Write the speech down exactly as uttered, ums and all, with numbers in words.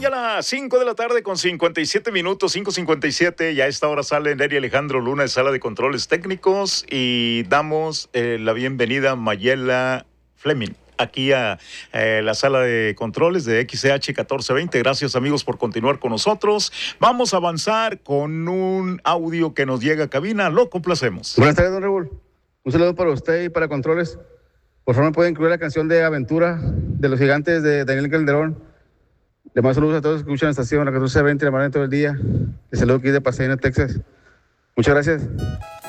ya las cinco de la tarde con cincuenta y siete minutos, cinco cincuenta y siete, y a esta hora sale Neri Alejandro Luna de Sala de Controles Técnicos y damos eh, la bienvenida a Mayela Fleming aquí a eh, la sala de controles de X C H catorce veinte. Gracias, amigos, por continuar con nosotros. Vamos a avanzar con un audio que nos llega a cabina. Lo complacemos. Buenas tardes, don Raúl. Un saludo para usted y para Controles. Por favor, ¿me puede incluir la canción de Aventura de los Gigantes de Daniel Calderón? Le mando saludos a todos los que escuchan la estación, la catorce veinte, la mañana todo el día. Les saludo aquí de Pasadena, Texas. Muchas gracias.